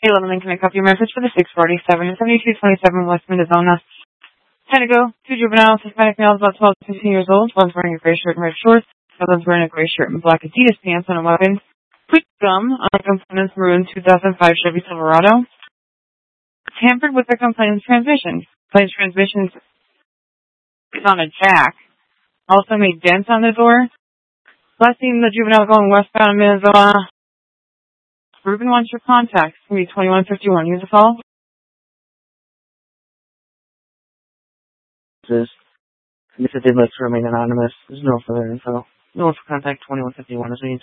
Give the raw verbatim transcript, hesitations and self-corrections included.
eleven Lincoln, I copy your message for the six forty-seven and seventy-two twenty-seven West Mendozona. Tennego, two juveniles, Hispanic males about twelve to fifteen years old. One's wearing a gray shirt and red shorts. The other's wearing a gray shirt and black Adidas pants and a weapon. Quick gum on a complainant's maroon two thousand five Chevy Silverado. Tampered with the complainant's transmission. Complainant's transmission is on a jack. Also made dents on the door. Last seen the juvenile going westbound in Minnesota. Ruben wants your contact. It's going to be twenty-one fifty-one. Use the call. This is, if it did like to remain anonymous, there's no further info. No one for contact twenty-one fifty-one is means.